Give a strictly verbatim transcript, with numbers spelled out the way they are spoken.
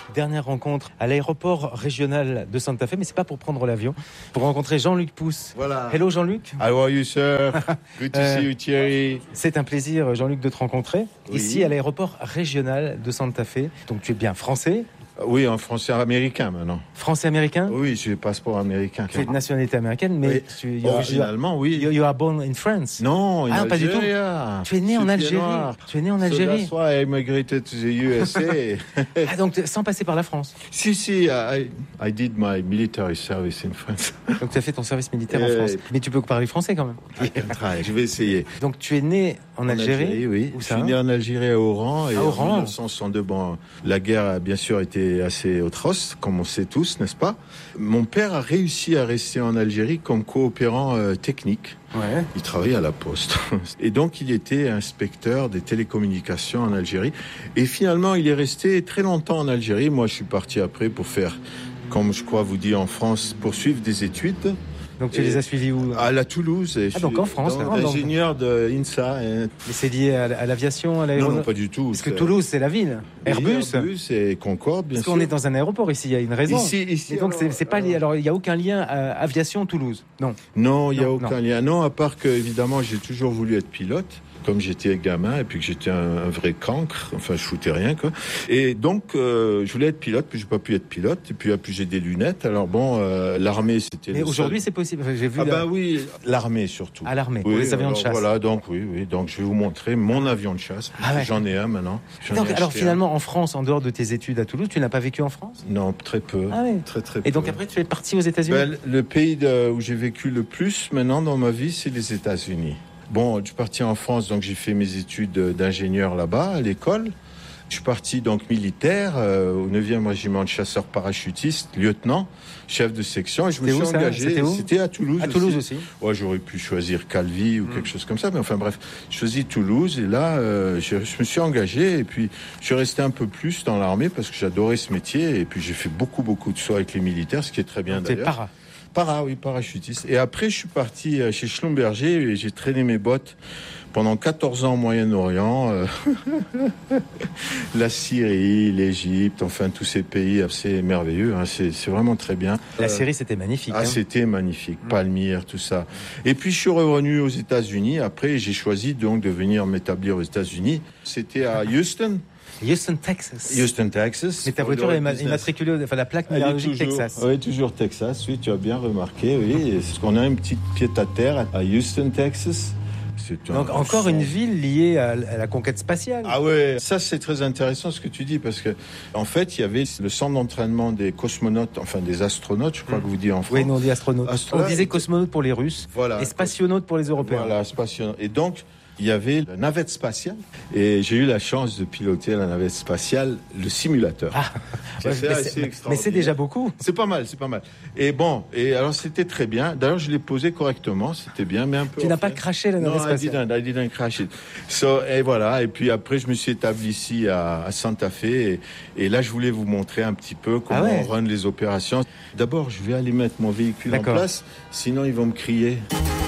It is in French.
Dernière rencontre à l'aéroport régional de Santa Fe, mais c'est pas pour prendre l'avion, pour rencontrer Jean-Luc Pousse. Voilà. Hello Jean-Luc. How are you, sir? Good to Euh, see you, Thierry. C'est un plaisir, Jean-Luc, de te rencontrer Oui. ici à l'aéroport régional de Santa Fe. Donc tu es bien français, Oui, en français américain maintenant. français-américain. Oui, j'ai le passeport américain. Tu es de nationalité américaine, mais Oui. tu, Originalement, oui. you, you are born in France. Non, in Ah, pas du tout. Algeria. Tu es né en Je suis Algérie. noir. Tu es né en So Algérie. that's why I immigrated to the U S A. Ah, donc sans passer par la France. si, si, I, I did my military service in France. Donc tu as fait ton service militaire en Euh, France. Mais tu peux parler français quand même. I can try. Je vais essayer. Donc tu es né en, En Algérie. oui. Où Je ça suis né en Algérie à Oran. Et À Oran. en mille neuf cent soixante-deux, bon, la guerre a bien sûr été assez atroce, comme on sait tous, n'est-ce pas? Mon père a réussi à rester en Algérie comme coopérant euh, technique. Ouais. Il travaillait à la poste. Et donc, il était inspecteur des télécommunications en Algérie. Et finalement, il est resté très longtemps en Algérie. Moi, je suis parti après pour faire, comme je crois vous dit en France, poursuivre des études. Donc tu Et les as suivis où? À la Toulouse. Et Ah, je donc suis en France, dans- là. ingénieur de INSA. Et... Mais c'est lié à, à l'aviation, à Non, l'aéronautique. non, pas du tout. Parce que C'est- Toulouse, c'est la ville. Oui, Airbus. Airbus et Concorde, bien Parce sûr. qu'on est dans un aéroport ici, il y a une raison. Ici, ici. Et donc alors, c'est c'est pas lié. alors- Alors il y a aucun lien à aviation Toulouse. Non. Non, il n'y a Non, aucun non. lien. Non, à part que, évidemment, j'ai toujours voulu être pilote, comme j'étais gamin, et puis que j'étais un, un vrai cancre. Enfin, je foutais rien, quoi. Et donc, euh, je voulais être pilote, puis j'ai pas pu être pilote. Et puis, puis j'ai des lunettes. Alors bon, euh, l'armée, c'était Mais le aujourd'hui seul- c'est possible. Enfin, j'ai vu Ah la- bah oui, l'armée surtout. à l'armée Oui, pour les avions de alors chasse. Voilà, donc oui, oui. Donc, je vais vous montrer mon avion de chasse. Ah ouais. J'en ai un maintenant. J'en Donc ai alors acheté finalement en France, en dehors de tes études à Toulouse, tu n'as pas vécu en France? un. Non, très peu. Ah oui. Très, très peu. Et donc après tu es parti aux États-Unis. Ben, le pays de- où j'ai vécu le plus maintenant dans ma vie, c'est les États-Unis. Bon, je suis parti en France, donc j'ai fait mes études d'ingénieur là-bas, à l'école. Je suis parti donc militaire euh, au neuvième régiment de chasseurs parachutistes, lieutenant, chef de section. Et je me C'était suis où, ça? engagé. C'était où? C'était à Toulouse. À Toulouse aussi. Ouais, j'aurais pu choisir Calvi ou quelque chose comme ça, mais enfin bref, je choisis Toulouse et là, euh, je, je me suis engagé et puis je suis resté un peu plus dans l'armée parce que j'adorais ce métier et puis j'ai fait beaucoup beaucoup de sauts avec les militaires, ce qui est très bien T'es d'ailleurs. para. Para, oui, parachutiste. Et après, je suis parti chez Schlumberger et j'ai traîné mes bottes pendant quatorze ans au Moyen-Orient. euh, la Syrie, l'Égypte, enfin tous ces pays assez merveilleux. Hein, c'est, c'est vraiment très bien. La Euh, série c'était magnifique. Ah, hein. c'était magnifique. Palmyre, tout ça. Et puis, je suis revenu aux États-Unis. Après, j'ai choisi donc de venir m'établir aux États-Unis. C'était à Houston. Houston, Texas. Houston, Texas. Mais ta Pour voiture le est ma- business. immatriculée, au- enfin la plaque Elle est minéralogique toujours, Texas. Oui, toujours Texas. Oui, tu as bien remarqué. Oui, parce qu'on a une petite pied-à-terre à Houston, Texas. C'est un- Donc encore une ville liée à, à la conquête spatiale. Ah ouais, ça c'est très intéressant ce que tu dis parce que en fait il y avait le centre d'entraînement des cosmonautes, enfin des astronautes, je crois Mm. que vous dites en France. Oui, nous on dit astronaute. Astronaute. On disait cosmonaute pour les Russes Voilà. et spationaute pour les Européens. Voilà, spatial. Et donc, il y avait la navette spatiale. Et j'ai eu la chance de piloter la navette spatiale, le simulateur. Ah, Ça, ouais, c'est mais, assez c'est, mais extraordinaire. c'est déjà beaucoup. C'est pas mal, c'est pas mal. Et bon, et alors c'était très bien. D'ailleurs, je l'ai posé correctement, c'était bien, mais un peu. Tu n'as en pas fait. craché la Non, navette I spatiale. didn't, I didn't crash it. So, et voilà. Et puis après, je me suis établi ici à, à Santa Fe. Et, et là, je voulais vous montrer un petit peu comment Ah ouais. on run les opérations. D'abord, je vais aller mettre mon véhicule en D'accord. place, sinon ils vont me crier.